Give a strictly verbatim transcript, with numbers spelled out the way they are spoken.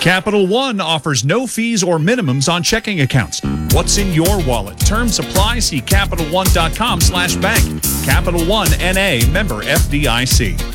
Capital One offers no fees or minimums on checking accounts. What's in your wallet? Terms apply. See CapitalOne.com slash bank. Capital One N A, member F D I C.